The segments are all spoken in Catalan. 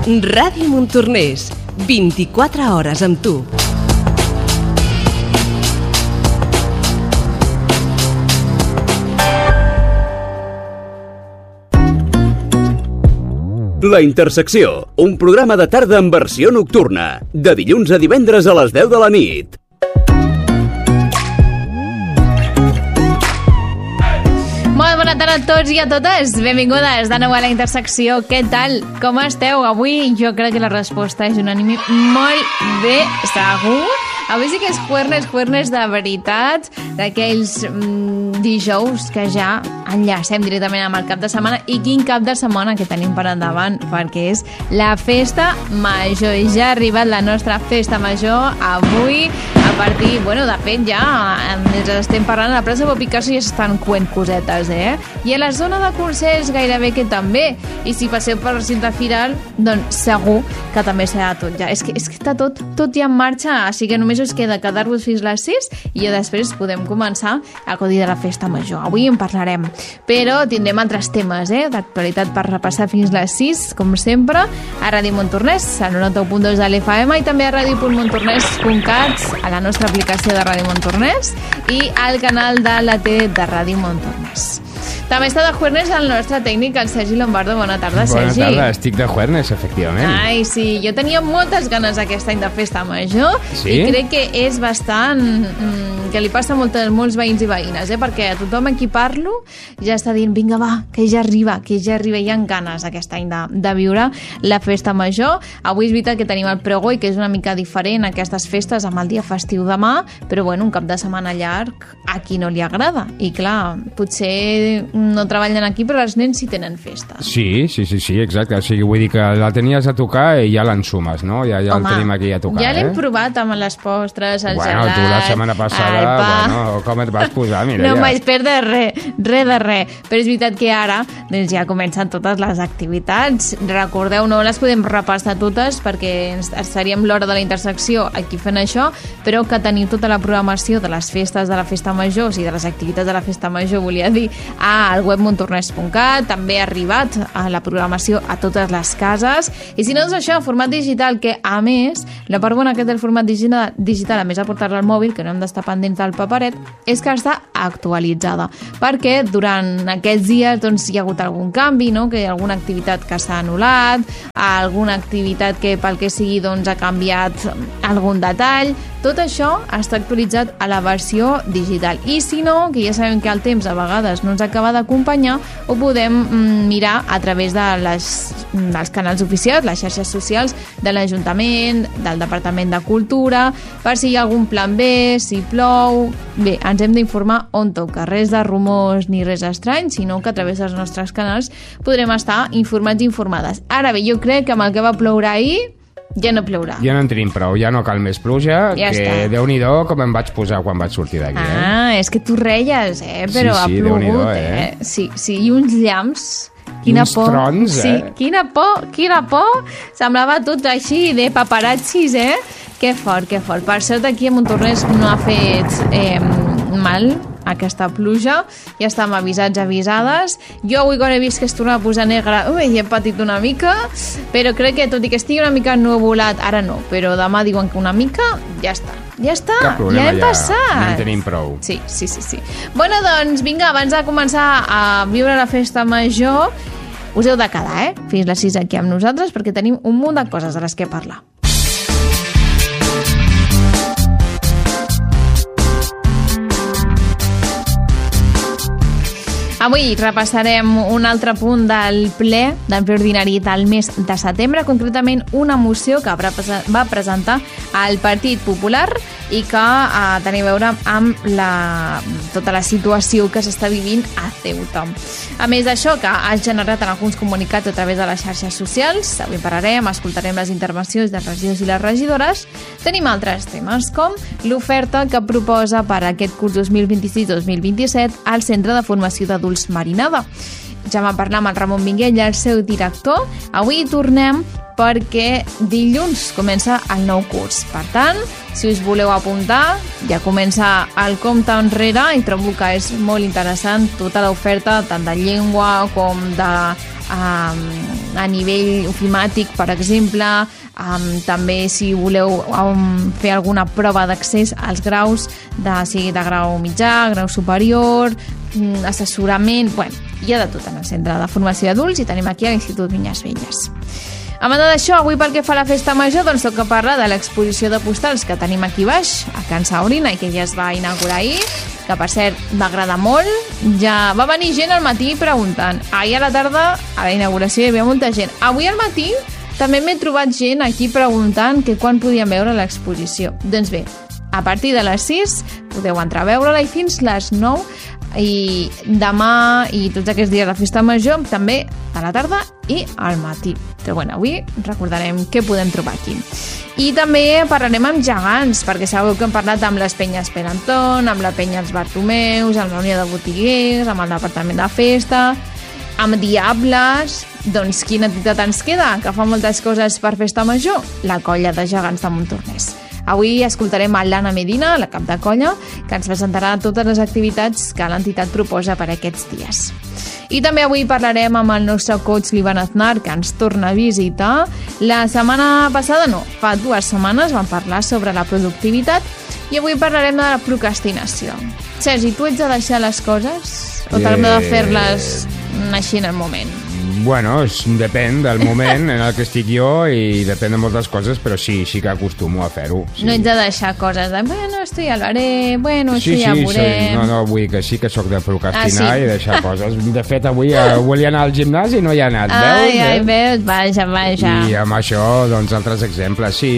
Ràdio Montornès, 24 hores amb tu. La Intersecció, un programa de tarda en versió nocturna, de dilluns a divendres a les 10 de la nit. Molt bona tarda a tots i a totes. Benvingudes de nou a La Intersecció. Què tal? Com esteu? Avui jo crec que la resposta és unànime. Molt bé, segur. Avui sí que és juernes de veritat, d'aquells dijous que ja enllacem directament amb el cap de setmana. I quin cap de setmana que tenim per endavant, perquè és la festa major. I ja ha arribat la nostra festa major avui, a partir, de fet ja ens estem parlant a la plaça Pau Picasso i estan coent cosetes, I a la zona de concerts gairebé que també. I si passeu per recinte firal, doncs segur que també serà tot ja. És que està tot ja en marxa, així que només us queda quedar-vos fins les 6 i després podem començar a gaudir de la festa major. Avui en parlarem, però tindrem altres temes d'actualitat per repassar fins les 6, com sempre, a Ràdio Montornès, al 91.2 de l'FM i també a radio.montornès.cat, a la nostra aplicació de Ràdio Montornès i al canal de la T de Ràdio Montornès. També està de juernes el nostre tècnic, el Sergi Lombardo. Bona tarda, Sergi. Bona tarda, estic de juernes, efectivament. Ai, sí, jo tenia moltes ganes aquest any de festa major. Sí? I crec que és bastant... que li passa a molts veïns i veïnes, perquè a tothom a qui parlo ja està dient, vinga va, que ja arriba, i hi ha ganes aquest any de viure la festa major. Avui és veritat que tenim el pregó i que és una mica diferent aquestes festes amb el dia festiu demà, però un cap de setmana llarg a qui no li agrada. I clar, potser no treballen aquí, però els nens sí tenen festa. Sí, exacte. O sigui, vull dir que la tenies a tocar i ja l'ensumes, no? Ja el tenim aquí a tocar, ja l'hem provat amb les postres, el gelat... tu la setmana passada, com et vas posar, mira, no vaig perdre res de res. Però és veritat que ara ja comencen totes les activitats. Recordeu, no les podem repassar totes perquè estaríem l'hora de la intersecció aquí fent això, però que teniu tota la programació de les festes de la festa major, o sigui, de les activitats de la festa major, volia dir, al web montornès.cat, també ha arribat a la programació a totes les cases. I si no, és això, format digital, que a més, la part bona que té el format digital, a més a portar-la al mòbil, que no hem d'estar pendents del paperet, és que està actualitzada, perquè durant aquests dies hi ha hagut algun canvi, que hi ha alguna activitat que s'ha anul·lat, alguna activitat que pel que sigui ha canviat algun detall. Tot això està actualitzat a la versió digital. I si no, que ja sabem que el temps a vegades no ens acaba d'acompanyar, ho podem mirar a través dels canals oficials, les xarxes socials de l'Ajuntament, del Departament de Cultura, per si hi ha algun plan B, si plou... Bé, ens hem d'informar on toca. Res de rumors ni res estrany, sinó que a través dels nostres canals podrem estar informats i informades. Ara bé, jo crec que amb el que va ploure ahir ja no plourà. Ja no en tenim prou, ja no cal més pluja, ja que està. Déu-n'hi-do com em vaig posar quan vaig sortir d'aquí. És que tu reies, però ha plogut, Sí, i uns llamps. Quina por. Trons, Sí, quina por. Semblava tot així de paparazzis, Que fort. Per sort aquí a Montornès no ha fet mal aquesta pluja, ja estem avisades. Jo avui quan he vist que es tornava a posar negre, hi he patit una mica, però crec que tot i que estigui una mica ennuvolat, ara no, però demà diuen que una mica, ja està, problema, ja hem passat. Ja en tenim prou. Sí. Bueno, doncs vinga, abans de començar a viure la festa major, us heu de quedar, fins les 6 aquí amb nosaltres, perquè tenim un munt de coses de les que parlar. Avui repassarem un altre punt del ple ordinari del mes de setembre, concretament una moció que va presentar el Partit Popular i que tenia a veure amb tota la situació que s'està vivint a Ceuta. A més d'això, que ha generat en alguns comunicats a través de les xarxes socials, avui parlarem, escoltarem les intervencions dels regidors i les regidores, tenim altres temes, com l'oferta que proposa per a aquest curs 2026-2027 al Centre de Formació d'Adults Marinada. Ja vam parlar amb el Ramon Minguella, el seu director. Avui tornem perquè dilluns comença el nou curs. Per tant, si us voleu apuntar, ja comença el compte enrere i trobo que és molt interessant tota l'oferta, tant de llengua com de a nivell ofimàtic, per exemple, també si voleu fer alguna prova d'accés als graus, sigui de grau mitjà, grau superior, assessorament, bueno, hi ha de tot en el Centre de Formació d'Adults i tenim aquí a l'Institut Vinyes Velles. A banda d'això, avui pel que fa a la festa major, doncs toca parlar de l'exposició de postals que tenim aquí baix, a Can Saurina, i que ja es va inaugurar ahir, que per cert va agradar molt. Ja va venir gent al matí preguntant. Ahir a la tarda, a la inauguració, hi havia molta gent. Avui al matí també m'he trobat gent aquí preguntant que quan podien veure l'exposició. Doncs bé, a partir de les 6 podeu entrar a veure-la i fins les 9, i demà i tots aquests dies de festa major també a la tarda i al matí. Però bueno, avui recordarem què podem trobar aquí. I també parlarem amb gegants, perquè sabeu que hem parlat amb les Penyes Pere Anton, amb la Penya Els Bartomeus, amb la Unió de Botiguers, amb el Departament de Festa, amb Diables. Doncs quina entitat ens queda, que fa moltes coses per festa major? La Colla de Gegants de Montornès. Avui escoltarem a l'Anna Medina, la cap de colla, que ens presentarà totes les activitats que l'entitat proposa per aquests dies. I també avui parlarem amb el nostre coach l'Ivan Aznar, que ens torna a visitar. La setmana passada, no, fa 2 setmanes vam parlar sobre la productivitat i avui parlarem de la procrastinació. Sergi, tu ets de deixar les coses o t'has de fer-les així en el moment? Bueno, depèn del moment en el que estic jo i depèn de moltes coses, però sí que acostumo a fer-ho. Sí. No ets de deixar coses de, bueno, esto ja lo haré, bueno, això ja ho veurem. No, vull que sí que sóc de procrastinar i deixar coses. De fet, avui volia anar al gimnàs i no hi ha anat, veus? Veus, vaja. I amb això, doncs, altres exemples, sí.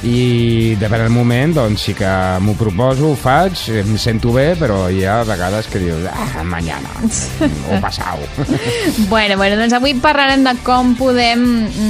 I depèn del moment, doncs sí que m'ho proposo, ho faig, em sento bé, però hi ha vegades que dius, mañana, o passau. Bueno, doncs avui parlarem de com podem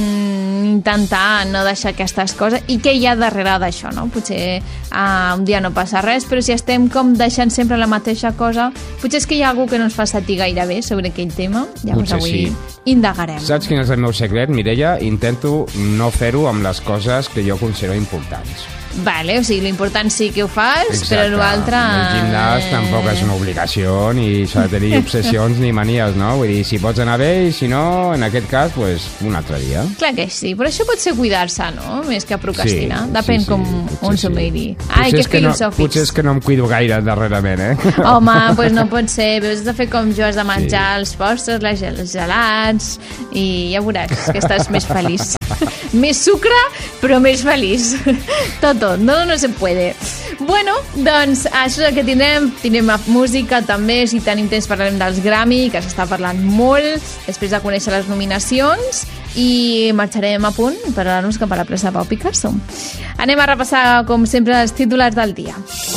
intentar no deixar aquestes coses i què hi ha darrere d'això, no? Potser un dia no passa res, però si estem com deixant sempre la mateixa cosa, potser és que hi ha algú que no ens fa sentir gaire bé sobre aquell tema. Llavors avui indagarem. Saps quin és el meu secret, Mireia? Intento no fer-ho amb les coses que jo considero importants. Vale, o sigui, l'important sí que ho fas. Exacte. Però l'altre... El gimnàs tampoc és una obligació, ni s'ha de tenir obsessions ni manies, no? Vull dir, si pots anar bé i si no, en aquest cas, pues, un altre dia. Clar que sí, però això pot ser cuidar-se, no? Més que procrastinar. Depèn com on s'ho miri. Ai, que filosòfics. Potser és que no em cuido gaire darrerament, Home, doncs no pot ser. Has de fer com jo, has de menjar els postres, els gelats, i ja veuràs que estàs més feliç. Més sucre, però més feliç. Tot, no se puede. Bueno, doncs això és el que tindrem música també, si tenim temps parlarem dels Grammy, que s'està parlant molt, després de conèixer les nominacions, i marxarem a punt per anar-nos cap a la plaça Pau Picasso. Anem a repassar, com sempre, els titulars del dia.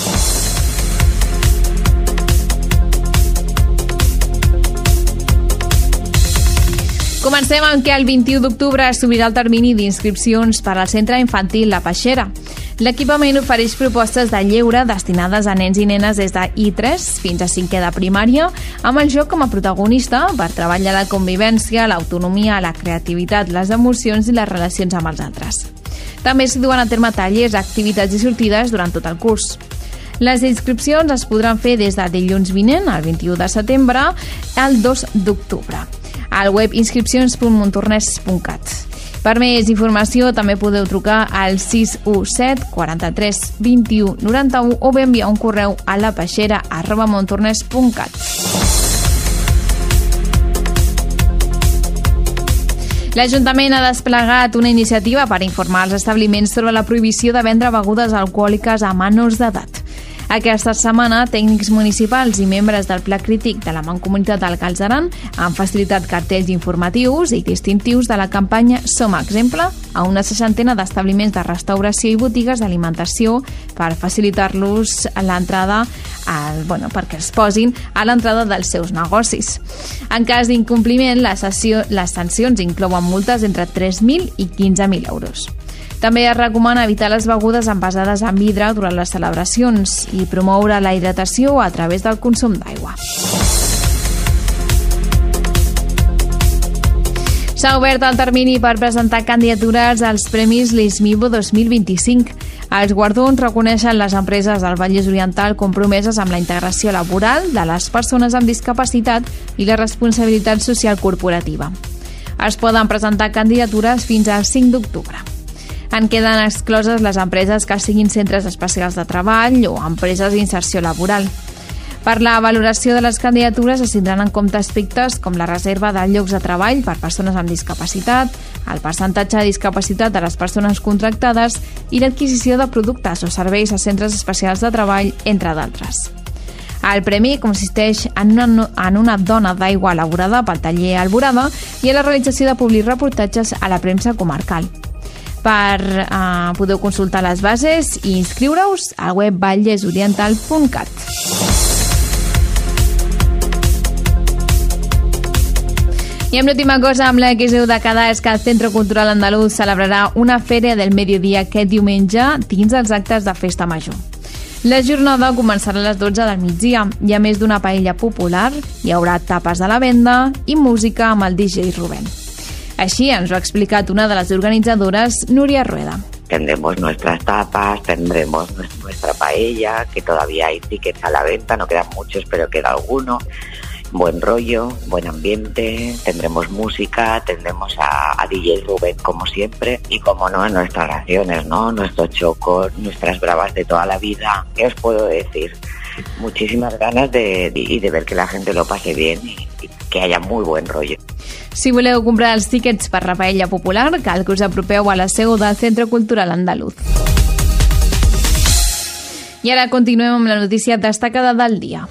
Comencem amb que el 21 d'octubre s'obrirà el termini d'inscripcions per al Centre Infantil La Peixera. L'equipament ofereix propostes de lleure destinades a nens i nenes des de I3 fins a 5è de primària, amb el joc com a protagonista per treballar la convivència, l'autonomia, la creativitat, les emocions i les relacions amb els altres. També s'hi duen a terme tallers, activitats i sortides durant tot el curs. Les inscripcions es podran fer des de dilluns vinent, el 21 de setembre, al 2 d'octubre. Al web inscripcions.montornès.cat. Per més informació també podeu trucar al 617 43 21 91 o bé enviar un correu a lapeixera@montornès.cat. L'Ajuntament ha desplegat una iniciativa per informar els establiments sobre la prohibició de vendre begudes alcohòliques a menors d'edat. Aquesta setmana, tècnics municipals i membres del Pla Crític de la Mancomunitat del Galzeran han facilitat cartells informatius i distintius de la campanya Som Exemple a una 60ena d'establiments de restauració i botigues d'alimentació per facilitar-los l'entrada perquè es posin a l'entrada dels seus negocis. En cas d'incompliment, les sancions inclouen multes entre 3.000 i 15.000 euros. També es recomana evitar les begudes envasades en vidre durant les celebracions i promoure la hidratació a través del consum d'aigua. S'ha obert el termini per presentar candidatures als Premis Lismivo 2025. Els guardons reconeixen les empreses del Vallès Oriental compromeses amb la integració laboral de les persones amb discapacitat i la responsabilitat social corporativa. Es poden presentar candidatures fins al 5 d'octubre. En queden excloses les empreses que siguin centres especials de treball o empreses d'inserció laboral. Per la valoració de les candidatures es tindran en compte aspectes com la reserva de llocs de treball per persones amb discapacitat, el percentatge de discapacitat de les persones contractades i l'adquisició de productes o serveis a centres especials de treball, entre d'altres. El premi consisteix en una dona d'aigua elaborada pel taller Alborada i en la realització de publireportatges a la premsa comarcal. Podeu consultar les bases i inscriure-us al web vallesoriental.cat. I amb l'última cosa, amb la que us heu de quedar, és que el Centre Cultural Andalús celebrarà una Feria del Mediodía aquest diumenge dins els actes de Festa Major. La jornada començarà a les 12 del migdia i a més d'una paella popular hi haurà tapes de la venda i música amb el DJ Rubén. Així ens ho ha explicat una de les organitzadores, Núria Rueda. Tendremos nuestras tapas, tendremos nuestra paella, que todavía hay tickets a la venta, no quedan muchos, pero queda alguno. Buen rollo, buen ambiente, tendremos música, tendremos a DJ Rubén como siempre y como no, nuestras raciones, ¿no? Nuestros chocos, nuestras bravas de toda la vida. ¿Qué os puedo decir? Muchísimas ganas de ver que la gente lo pase bien y que haya muy buen rollo. Si voleu comprar els tíquets per la paella popular, cal que us apropeu a la seu del Centre Cultural Andalús. I ara continuem amb la notícia destacada del dia.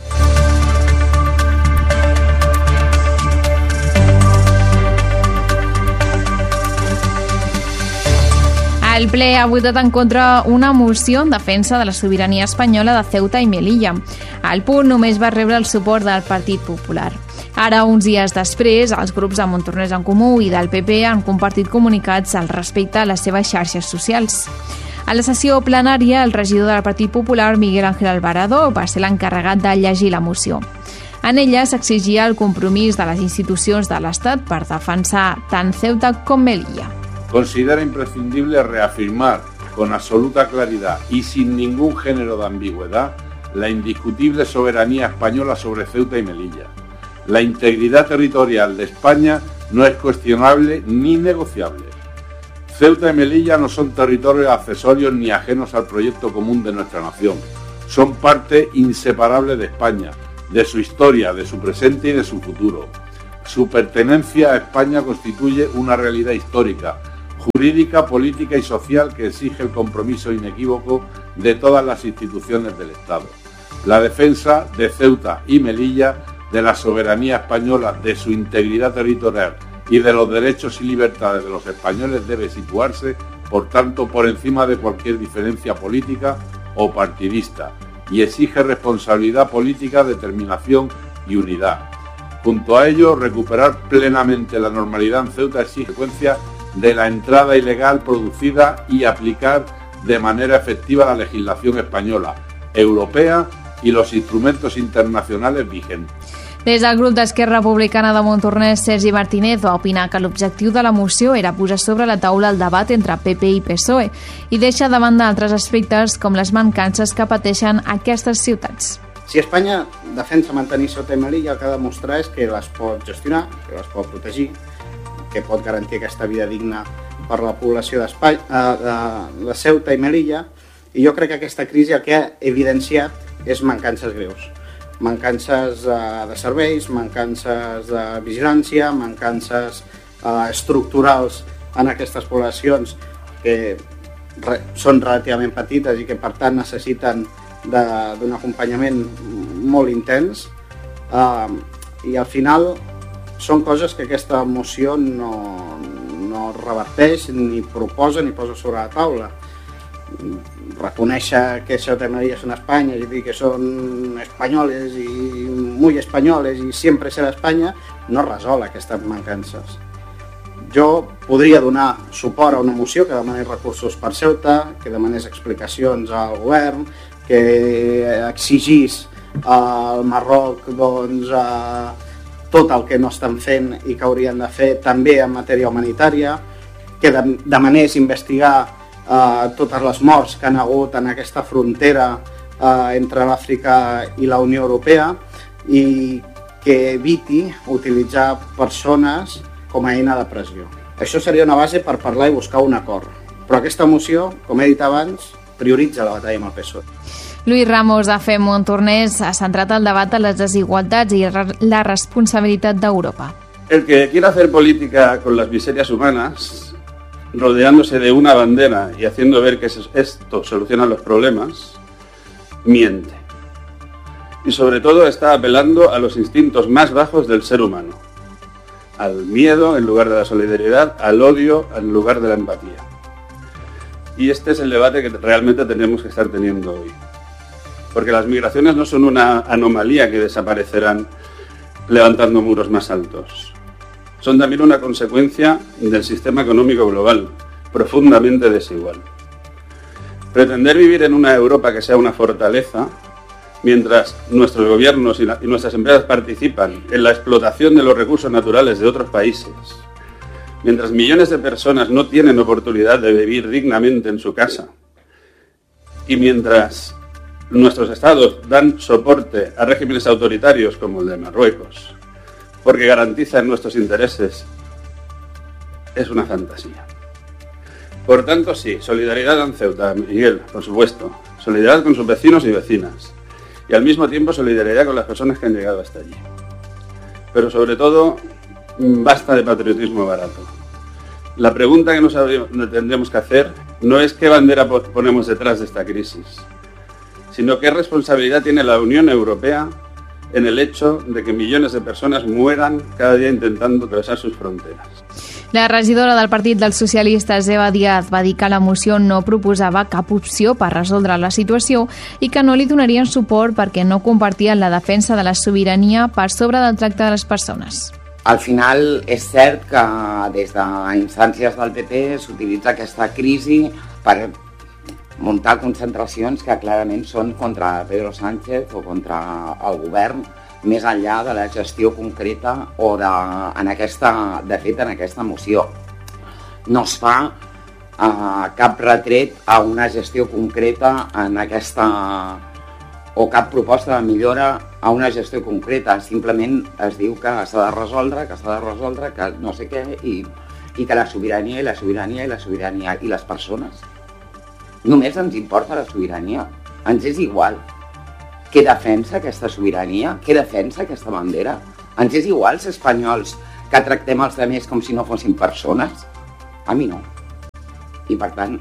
El ple ha votat en contra una moció en defensa de la sobirania espanyola de Ceuta i Melilla. El punt només va rebre el suport del Partit Popular. Ara, uns dies després, els grups de Montornès en Comú i del PP han compartit comunicats al respecte a les seves xarxes socials. A la sessió plenària, el regidor del Partit Popular, Miguel Ángel Alvarado, va ser l'encarregat de llegir la moció. En ella s'exigia el compromís de les institucions de l'Estat per defensar tant Ceuta com Melilla. Considera imprescindible reafirmar con absoluta claridad y sin ningún género de ambigüedad la indiscutible soberanía española sobre Ceuta y Melilla. La integridad territorial de España no es cuestionable ni negociable. Ceuta y Melilla no son territorios accesorios ni ajenos al proyecto común de nuestra nación. Son parte inseparable de España, de su historia, de su presente y de su futuro. Su pertenencia a España constituye una realidad histórica, jurídica, política y social que exige el compromiso inequívoco de todas las instituciones del Estado. La defensa de Ceuta y Melilla, de la soberanía española, de su integridad territorial y de los derechos y libertades de los españoles debe situarse, por tanto, por encima de cualquier diferencia política o partidista y exige responsabilidad política, determinación y unidad. Junto a ello, recuperar plenamente la normalidad en Ceuta exige consecuencia de la entrada ilegal producida y aplicar de manera efectiva la legislación española, europea y los instrumentos internacionales vigentes. Des del grup d'Esquerra Republicana de Montornès, Sergi Martínez va opinar que l'objectiu de la moció era posar sobre la taula el debat entre PP i PSOE i deixa de banda altres aspectes com les mancances que pateixen aquestes ciutats. Si Espanya defensa mantenir Ceuta i Melilla, el que ha de demostrar és que les pot gestionar, que les pot protegir, que pot garantir aquesta vida digna per la població de Ceuta i Melilla, i jo crec que aquesta crisi el que ha evidenciat és mancances greus. Mancances de serveis, mancances de vigilància, mancances estructurals en aquestes poblacions que són relativament petites i que per tant necessiten d'un acompanyament molt intens, i al final són coses que aquesta moció no reverteix, ni proposa, ni posa sobre la taula. Reconèixer que Ceuta i Melilla són Espanya i dir que són espanyoles i muy espanyoles i sempre serà Espanya no resol aquestes mancances. Jo podria donar suport a una moció que demanés recursos per Ceuta, que demanés explicacions al govern, que exigís al Marroc tot el que no estan fent i que haurien de fer també en matèria humanitària, que demanés investigar totes les morts que han hagut en aquesta frontera entre l'Àfrica i la Unió Europea i que eviti utilitzar persones com a eina de pressió. Això seria una base per parlar i buscar un acord. Però aquesta moció, com he dit abans, prioritza la batalla amb el PSOE. Luis Ramos, de FEM Montornès, ha centrat el debat en les desigualtats i la responsabilitat d'Europa. El que quiera hacer política con las miserias humanas, rodeándose de una bandera y haciendo ver que esto soluciona los problemas, miente. Y sobre todo está apelando a los instintos más bajos del ser humano. Al miedo en lugar de la solidaridad, al odio en lugar de la empatía. Y este es el debate que realmente tenemos que estar teniendo hoy. Porque las migraciones no son una anomalía que desaparecerán levantando muros más altos. Son también una consecuencia del sistema económico global, profundamente desigual. Pretender vivir en una Europa que sea una fortaleza, mientras nuestros gobiernos y nuestras empresas participan en la explotación de los recursos naturales de otros países, mientras millones de personas no tienen oportunidad de vivir dignamente en su casa, y mientras nuestros estados dan soporte a regímenes autoritarios como el de Marruecos, porque garantizan nuestros intereses, es una fantasía. Por tanto, sí, solidaridad en Ceuta, Miguel, por supuesto, solidaridad con sus vecinos y vecinas, y al mismo tiempo solidaridad con las personas que han llegado hasta allí. Pero sobre todo, basta de patriotismo barato. La pregunta que nos tendremos que hacer no es qué bandera ponemos detrás de esta crisis, sino qué responsabilidad tiene la Unión Europea en el hecho de que millones de personas mueran cada día intentando atravesar sus fronteras. La regidora del Partit dels Socialistes, Eva Díaz, va dir que la moció no proposava cap opció per resoldre la situació i que no li donarien suport perquè no compartien la defensa de la sobirania per sobre del tracte de les persones. Al final és cert que des d'instàncies del PP s'utilitza aquesta crisi per muntar concentracions que clarament són contra Pedro Sánchez o contra el govern, més enllà de la gestió concreta o de fet en aquesta moció. No es fa cap retret a una gestió concreta en aquesta, o cap proposta de millora a una gestió concreta, simplement es diu que s'ha de resoldre, que no sé què, i que la sobirania i les persones. Només ens importa la sobirania, ens és igual. Què defensa aquesta sobirania? Què defensa aquesta bandera? Ens és igual ser espanyols que tractem els altres com si no fossin persones? A mi no. I per tant,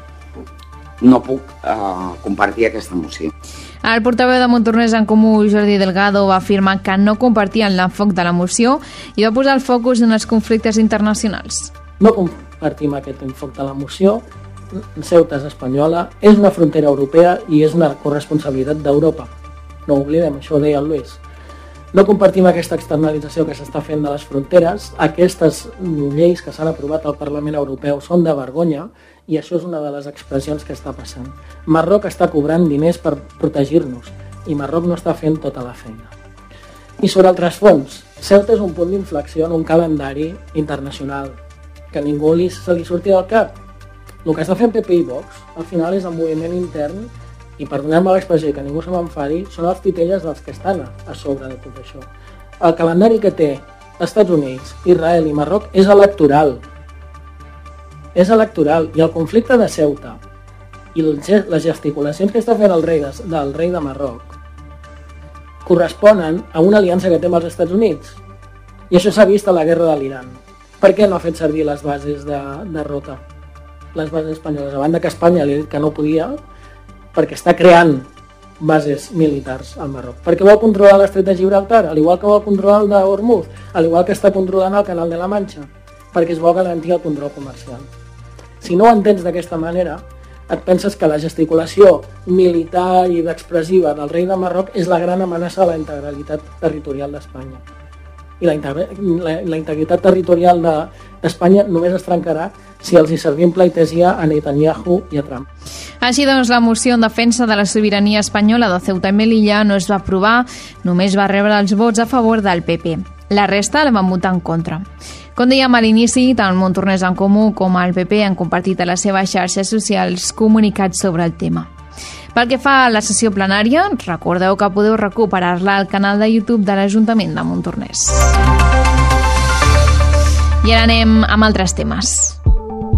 no puc compartir aquesta moció. El portaveu de Montornès en Comú, Jordi Delgado, va afirmar que no compartien l'enfoc de la moció i va posar el focus en els conflictes internacionals. No compartim aquest enfoc de la moció. Ceuta és espanyola, és una frontera europea i és una corresponsabilitat d'Europa. No ho oblidem, això ho deia el Luis. No compartim aquesta externalització que s'està fent de les fronteres. Aquestes lleis que s'han aprovat al Parlament Europeu són de vergonya i això és una de les expressions que està passant. Marroc està cobrant diners per protegir-nos i Marroc no està fent tota la feina. I sobre el trasfons, Ceuta és un punt d'inflexió en un calendari internacional que a ningú se li surti del cap. El que està fent PP i Vox, al final, és el moviment intern i, perdoneu-me l'expressió, que ningú se m'enfadi, són els titelles dels que estan a sobre de tot això. El calendari que té Estats Units, Israel i Marroc és electoral. És electoral. I el conflicte de Ceuta i les gesticulacions que està fent el rei de Marroc corresponen a una aliança que té amb els Estats Units. I això s'ha vist a la guerra de l'Iran. Per què no ha fet servir les bases de Rota? Les bases espanyoles, a banda que Espanya li ha dit que no podia, perquè està creant bases militars al Marroc. Perquè vol controlar l'estret de Gibraltar, al igual que vol controlar el de Hormuz, al igual que està controlant el canal de la Manxa, perquè es vol garantir el control comercial. Si no ho entens d'aquesta manera, et penses que la gesticulació militar i expressiva del rei de Marroc és la gran amenaça a la integralitat territorial d'Espanya. I la integritat territorial d'Espanya només es trencarà si els hi servim pleitesia a Netanyahu i a Trump. Així doncs, la moció en defensa de la sobirania espanyola de Ceuta i Melilla no es va aprovar, només va rebre els vots a favor del PP. La resta la van votar en contra. Com dèiem a l'inici, tant Montornès en Comú com el PP han compartit a les seves xarxes socials comunicats sobre el tema. Pel que fa a la sessió plenària, recordeu que podeu recuperar-la al canal de YouTube de l'Ajuntament de Montornès. I ara anem amb altres temes.